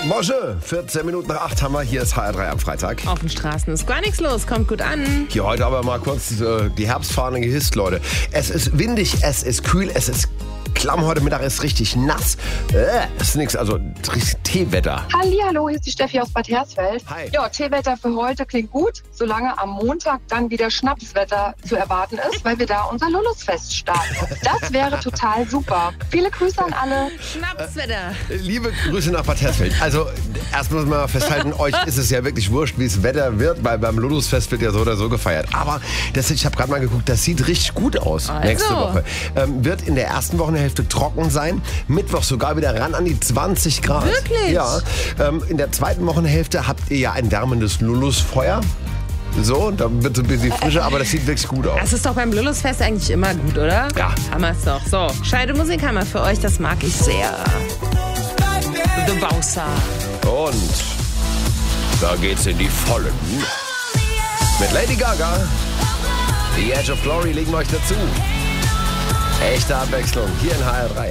Bonjour, 14 Minuten nach 8 haben wir. Hier ist HR3 am Freitag. Auf den Straßen ist gar nichts los, kommt gut an. Hier heute aber mal kurz die Herbstfahne gehisst, Leute. Es ist windig, es ist kühl, es ist klamm. Heute Mittag ist richtig nass. Das ist nichts, also richtig Teewetter. Hallihallo, hier ist die Steffi aus Bad Hersfeld. Hi. Ja, Teewetter für heute klingt gut, solange am Montag dann wieder Schnapswetter zu erwarten ist, weil wir da unser Lulusfest starten. Das wäre total super. Viele Grüße an alle. Schnapswetter. Liebe Grüße nach Bad Hersfeld. Also, erst muss man mal festhalten, euch ist es ja wirklich wurscht, wie es Wetter wird, weil beim Lulusfest wird ja so oder so gefeiert. Aber ich habe gerade mal geguckt, das sieht richtig gut aus nächste Woche. Wird in der ersten Wochenhälfte trocken sein, Mittwoch sogar wieder ran an die 20 Grad. Wirklich? Ja. In der zweiten Wochenhälfte habt ihr ja ein wärmendes Lulusfeuer. So, da wird es ein bisschen frischer, aber das sieht wirklich gut aus. Das ist doch beim Lulusfest eigentlich immer gut, oder? Ja. Haben wir es doch. So, gescheite Musik haben wir für euch, das mag ich sehr. The Bowser. Und da geht's in die Vollen. Mit Lady Gaga. The Edge of Glory legen wir euch dazu. Echte Abwechslung hier in HR3.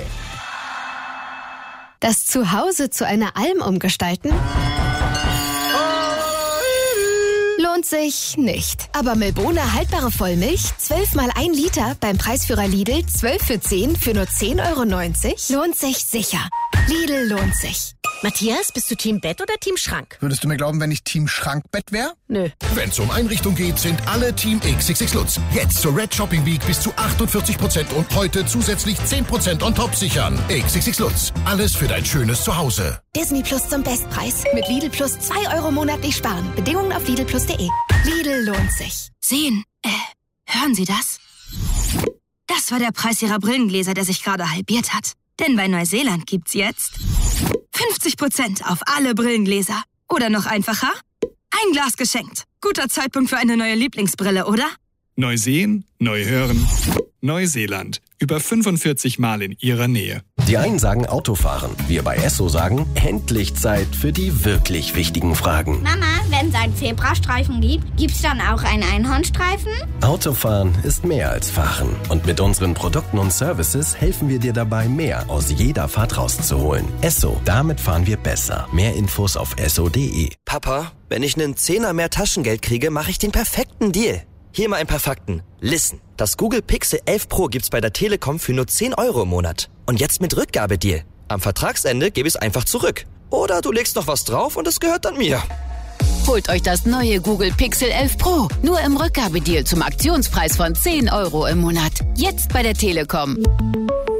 Das Zuhause zu einer Alm umgestalten? Lohnt sich nicht. Aber Milbona haltbare Vollmilch, 12 mal 1 Liter beim Preisführer Lidl, 12 für 10 für nur 10,90 €, lohnt sich sicher. Lidl lohnt sich. Matthias, bist du Team Bett oder Team Schrank? Würdest du mir glauben, wenn ich Team Schrankbett wäre? Nö. Wenn es um Einrichtung geht, sind alle Team XXX Lutz. Jetzt zur Red Shopping Week bis zu 48% und heute zusätzlich 10% on top sichern. XXX Lutz. Alles für dein schönes Zuhause. Disney Plus zum Bestpreis. Mit Lidl Plus 2 € monatlich sparen. Bedingungen auf lidlplus.de. Lidl lohnt sich. Sehen, hören Sie das? Das war der Preis Ihrer Brillengläser, der sich gerade halbiert hat. Denn bei Neuseeland gibt's jetzt 50% auf alle Brillengläser. Oder noch einfacher, ein Glas geschenkt. Guter Zeitpunkt für eine neue Lieblingsbrille, oder? Neu sehen, neu hören. Neuseeland. Über 45 Mal in Ihrer Nähe. Die einen sagen Autofahren. Wir bei Esso sagen, endlich Zeit für die wirklich wichtigen Fragen. Mama, wenn es einen Zebrastreifen gibt, gibt's dann auch einen Einhornstreifen? Autofahren ist mehr als Fahren. Und mit unseren Produkten und Services helfen wir dir dabei, mehr aus jeder Fahrt rauszuholen. Esso, damit fahren wir besser. Mehr Infos auf esso.de. Papa, wenn ich einen Zehner mehr Taschengeld kriege, mache ich den perfekten Deal. Hier mal ein paar Fakten. Listen, das Google Pixel 11 Pro gibt's bei der Telekom für nur 10 € im Monat. Und jetzt mit Rückgabedeal. Am Vertragsende gebe ich es einfach zurück. Oder du legst noch was drauf und es gehört dann mir. Holt euch das neue Google Pixel 11 Pro. Nur im Rückgabedeal zum Aktionspreis von 10 € im Monat. Jetzt bei der Telekom.